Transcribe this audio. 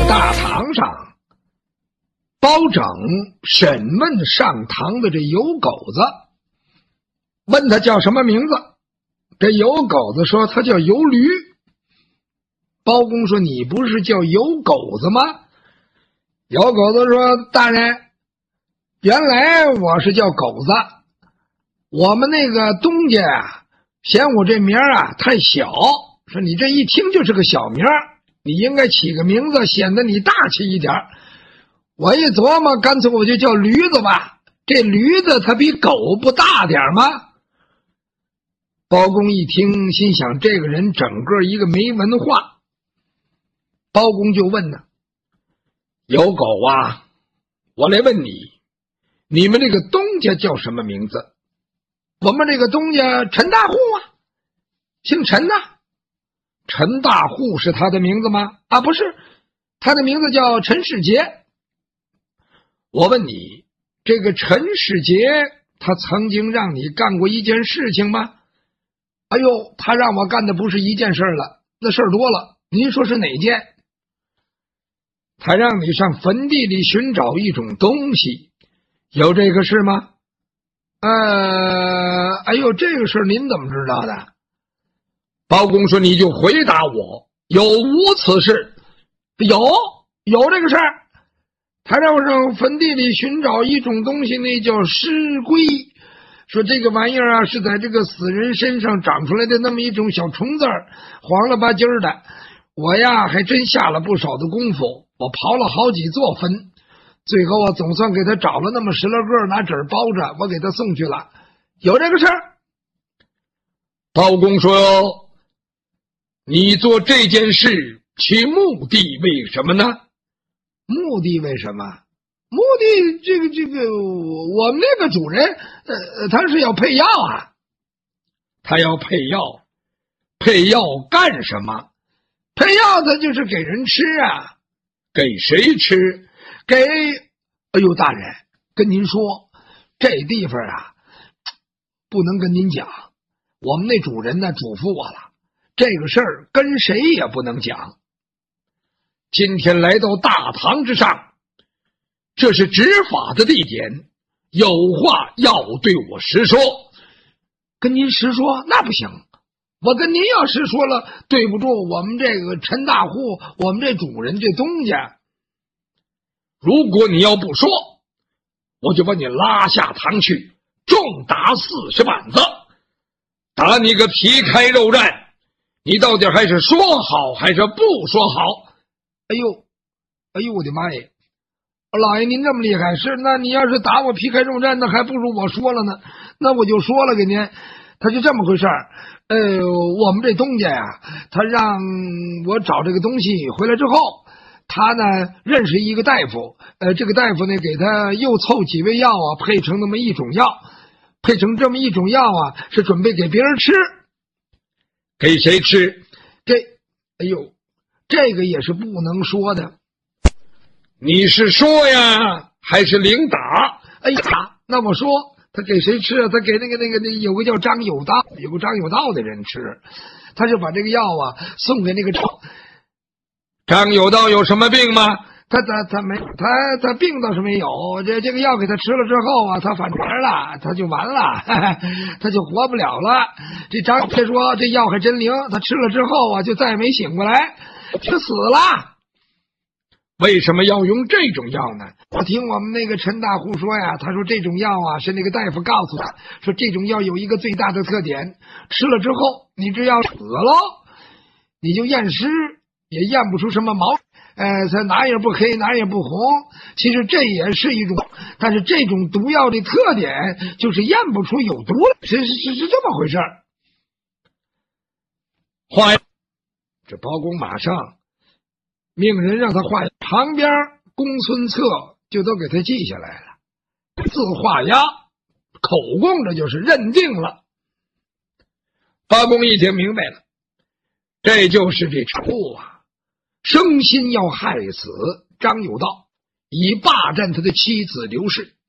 大堂上，包拯审问上堂的这油狗子，问他叫什么名字。这油狗子说他叫油驴。包公说你不是叫油狗子吗？油狗子说大人，原来我是叫狗子，我们那个东家啊嫌我这名啊太小，说你这一听就是个小名，你应该起个名字显得你大气一点。我一琢磨，干脆我就叫驴子吧，这驴子它比狗不大点吗？包公一听，心想这个人整个一个没文化。包公就问呢，有狗啊，我来问你，你们这个东家叫什么名字？我们这个东家陈大户啊，姓陈呐。陈大户是他的名字吗？啊，不是，他的名字叫陈世杰。我问你，这个陈世杰他曾经让你干过一件事情吗？哎呦，他让我干的不是一件事了，那事儿多了，您说是哪件？他让你上坟地里寻找一种东西，有这个事吗？哎呦，这个事您怎么知道的？包公说你就回答我，有无此事？有这个事儿。他让我上坟地里寻找一种东西，那叫尸龟，说这个玩意儿啊是在这个死人身上长出来的那么一种小虫子，黄了吧唧的。我呀还真下了不少的功夫，我刨了好几座坟，最后我总算给他找了那么10来个，拿纸包着，我给他送去了。有这个事儿？包公说，你做这件事其目的为什么呢？目的为什么？目的这个我们那个主人他是要配药啊。他要配药，配药干什么？配药他就是给人吃啊。给谁吃？给哎呦大人，跟您说，这地方啊不能跟您讲，我们那主人呢嘱咐我了，这个事儿跟谁也不能讲。今天来到大堂之上，这是执法的地点，有话要对我实说。跟您实说那不行，我跟您要实说了，对不住我们这个陈大户，我们这主人这东家。如果你要不说，我就把你拉下堂去，重打40板子，打你个皮开肉绽。你到底还是说好还是不说好？哎呦我的妈呀，老爷您这么厉害，是，那你要是打我皮开肉绽，那还不如我说了呢。那我就说了给您，他就这么回事儿。我们这东家呀，他让我找这个东西回来之后，他呢认识一个大夫，这个大夫呢给他又凑几味药啊，配成这么一种药，是准备给别人吃。给谁吃？哎呦，这个也是不能说的。你是说呀，还是领打？哎呀，那我说他给谁吃啊？他给那个有个叫张有道的人吃，他就把这个药啊送给那个张有道有什么病吗？他病倒是没有，这个药给他吃了之后啊，他反常了，他就完了，他就活不了了。这张他说这药还真灵，他吃了之后啊，就再也没醒过来，就死了。为什么要用这种药呢？我听我们那个陈大户说呀，他说这种药啊是那个大夫告诉他，说这种药有一个最大的特点，吃了之后你只要死了，你就验尸也验不出什么毛，它哪也不黑哪也不红。其实这也是一种，但是这种毒药的特点就是验不出有毒了，是这么回事儿。画，这包公马上命人让他画，旁边公孙策就都给他记下来了，字画押，口供，这就是认定了。包公一听明白了，这就是这处啊，生心要害死张有道，以霸占他的妻子刘氏。